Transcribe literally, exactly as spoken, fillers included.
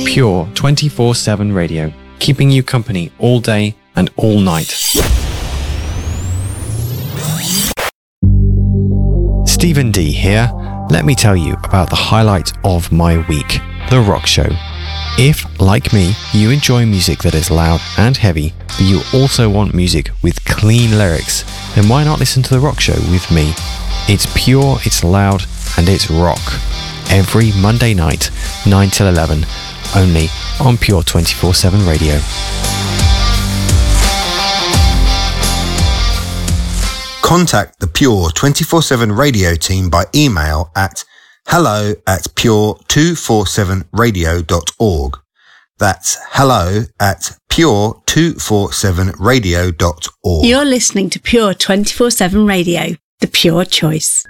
Pure twenty-four seven Radio, keeping you company all day and all night. Stephen D here. Let me tell you about the highlight of my week, The Rock Show. If, like me, you enjoy music that is loud and heavy, but you also want music with clean lyrics, then why not listen to The Rock Show with me? It's pure, it's loud, and it's rock. Every Monday night, nine till eleven, only on Pure twenty-four seven Radio. Contact the Pure twenty-four seven Radio team by email at hello at pure two forty-seven radio dot org. That's hello at pure two forty-seven radio dot org. You're listening to Pure twenty-four seven Radio, the pure choice.